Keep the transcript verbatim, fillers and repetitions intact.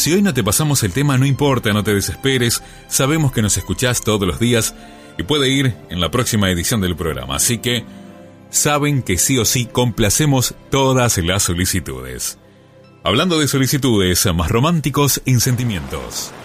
Si hoy no te pasamos el tema, no importa, no te desesperes. Sabemos que nos escuchás todos los días y puede ir en la próxima edición del programa. Así que saben que sí o sí complacemos todas las solicitudes. Hablando de solicitudes, más románticos en sentimientos.